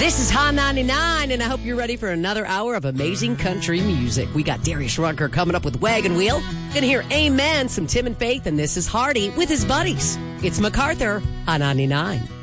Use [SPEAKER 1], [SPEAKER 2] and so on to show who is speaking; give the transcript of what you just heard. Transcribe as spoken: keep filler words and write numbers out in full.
[SPEAKER 1] This is Hot ninety-nine, and I hope you're ready for another hour of amazing country music. We got Darius Rucker coming up with Wagon Wheel. Gonna hear Amen, some Tim and Faith, and this is Hardy with his buddies. It's MacArthur, Hot ninety-nine.